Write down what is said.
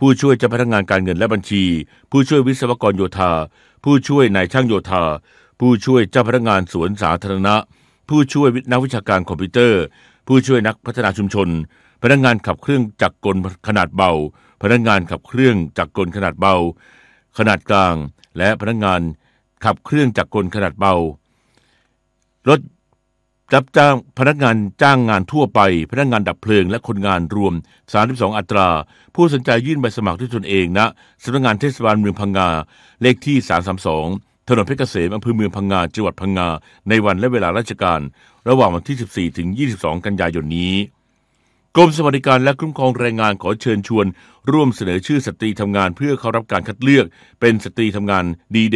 ผู้ช่วยเจ้าพนักงานการเงินและบัญชีผู้ช่วยวิศวกรโยธาผู้ช่วยนายช่างโยธาผู้ช่วยเจ้าพนักงานสวนสาธารณะผู้ช่วยนักวิชาการคอมพิวเตอร์ผู้ช่วยนักพัฒนาชุมชนพนักงานขับเครื่องจักรกลขนาดเบาพนักงานขับเครื่องจักรกลขนาดเบาขนาดกลางและพนักงานขับเครื่องจักรกลขนาดเบารถรับจ้างพนักงานจ้างงานทั่วไปพนักงานดับเพลิงและคนงานรวม32อัตราผู้สนใจยื่นใบสมัครด้วยตนเองณสำนักงานเทศบาลเมืองพังงาเลขที่332ถนนเพชรเกษมอำเภอเมืองพังงาจังหวัดพังงาในวันและเวลาราชการระหว่างวันที่14ถึง22กันยายนนี้กรมสวัสดิการและคุ้มครองแรงงานขอเชิญชวนร่วมเสนอชื่อสตรีทำงานเพื่อเข้ารับการคัดเลือกเป็นสตรีทำงานดี